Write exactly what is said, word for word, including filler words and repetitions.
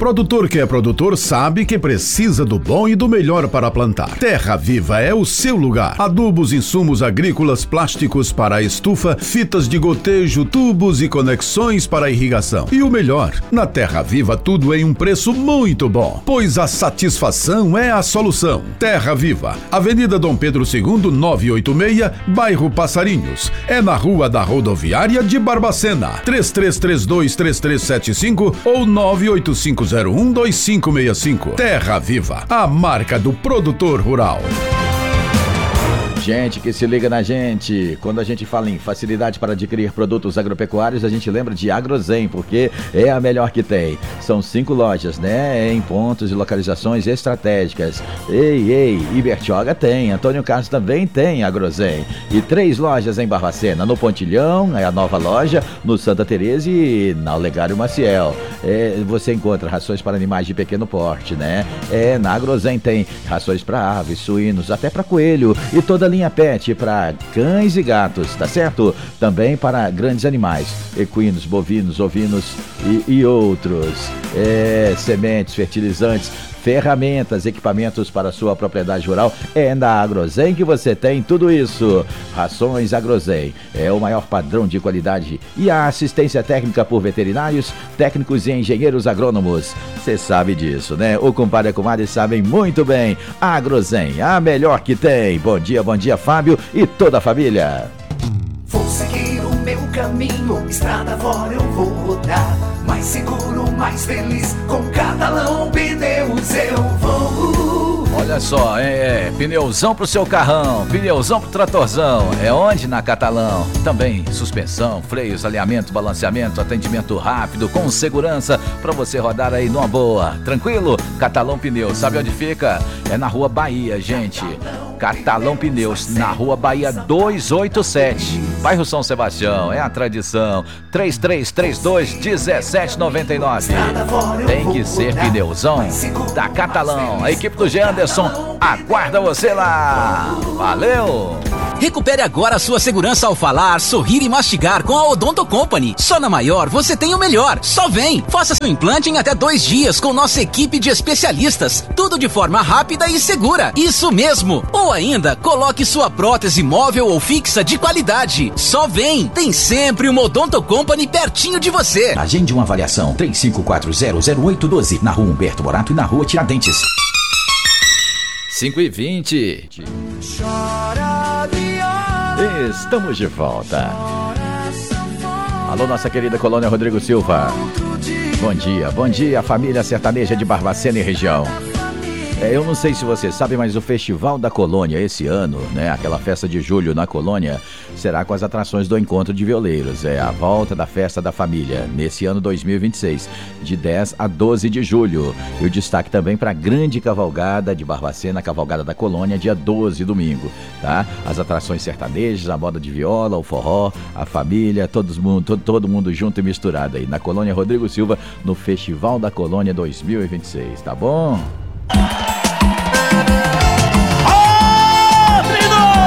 Produtor que é produtor sabe que precisa do bom e do melhor para plantar. Terra Viva é o seu lugar. Adubos, insumos agrícolas, plásticos para a estufa, fitas de gotejo, tubos e conexões para a irrigação. E o melhor, na Terra Viva tudo em um preço muito bom, pois a satisfação é a solução. Terra Viva, Avenida Dom Pedro segundo, novecentos e oitenta e seis, bairro Passarinhos. É na Rua da Rodoviária de Barbacena. três três três dois, três três sete cinco ou nove oito cinco zero um, dois cinco seis cinco. Terra Viva, a marca do produtor rural. Gente que se liga na gente, quando a gente fala em facilidade para adquirir produtos agropecuários, a gente lembra de Agrozen, porque é a melhor que tem. São cinco lojas, né, em pontos e localizações estratégicas. Ei, ei, Ibertioga tem, Antônio Carlos também tem Agrozen. E três lojas em Barbacena, no Pontilhão, é a nova loja, no Santa Teresa e na Olegário Maciel. É, você encontra rações para animais de pequeno porte, né? É, na Agrozen tem rações para aves, suínos, até para coelho e toda a linha pet para cães e gatos, tá certo? Também para grandes animais, equinos, bovinos, ovinos e, e outros. É, sementes, fertilizantes, ferramentas, equipamentos para sua propriedade rural. É na Agrozen que você tem tudo isso. Rações Agrozen é o maior padrão de qualidade e a assistência técnica por veterinários, técnicos e engenheiros agrônomos. Você sabe disso, né? O compadre e a comadre sabem muito bem. Agrozen, a melhor que tem. Bom dia, bom dia, Fábio e toda a família. Vou seguir o meu caminho, estrada fora eu vou rodar. Mais seguro, mais feliz, com Catalão Pneus eu vou. Olha só, é, é pneuzão pro seu carrão, pneuzão pro tratorzão. É onde? Na Catalão. Também suspensão, freios, alinhamento, balanceamento, atendimento rápido, com segurança para você rodar aí numa boa. Tranquilo? Catalão Pneus, sabe onde fica? É na Rua Bahia, gente. Catalão Pneus, na Rua Bahia duzentos e oitenta e sete, bairro São Sebastião, é a tradição. Três três três dois, um sete nove nove. Tem que ser pneuzão da Catalão. A equipe do G. Anderson aguarda você lá. Valeu! Recupere agora a sua segurança ao falar, sorrir e mastigar com a Odonto Company. Só na Maior você tem o melhor. Só vem! Faça seu implante em até dois dias com nossa equipe de especialistas. Tudo de forma rápida e segura. Isso mesmo! Ou ainda, coloque sua prótese móvel ou fixa de qualidade. Só vem! Tem sempre uma Odonto Company pertinho de você. Agende uma avaliação. três cinco quatro zero zero oito um dois na Rua Humberto Morato e na Rua Tiradentes. cinco e vinte. Estamos de volta. Alô, nossa querida Colônia Rodrigo Silva. Bom dia, bom dia, família sertaneja de Barbacena e região. É, eu não sei se você sabe, mas o Festival da Colônia esse ano, né, aquela festa de julho na Colônia, será com as atrações do Encontro de Violeiros. É a volta da Festa da Família, nesse ano dois mil e vinte e seis, de dez a doze de julho. E o destaque também para a grande cavalgada de Barbacena, a Cavalgada da Colônia, dia doze, domingo, tá? As atrações sertanejas, a moda de viola, o forró, a família, todos, todo, todo mundo junto e misturado aí, na Colônia Rodrigo Silva, no Festival da Colônia dois mil e vinte e seis, tá bom?